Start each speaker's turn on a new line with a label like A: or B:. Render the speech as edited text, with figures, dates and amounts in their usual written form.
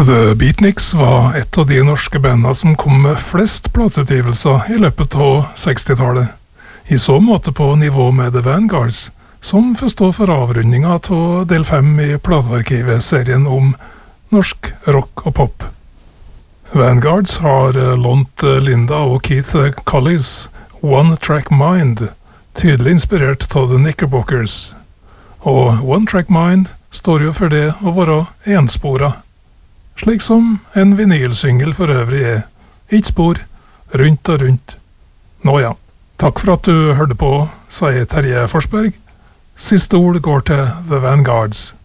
A: The Beatniks var et av de norske bandene som kom med flest plateutgivelser i løpet av 60-tallet. I så måte på nivå med The Vanguards, som får stå for avrundinga av del 5 i platearkivet-serien om norsk rock og pop. Vanguards har lånt Linda og Keith Collins One Track Mind, tydelig inspirert av The Knickerbockers. Og One Track Mind står jo for det å være enspora. Slik som en vinylsyngel for øvrig er. Ett spor, rundt og rundt. Nå ja, takk for at du hørte på, sier Terje Forsberg. Siste ord går til The Vanguards.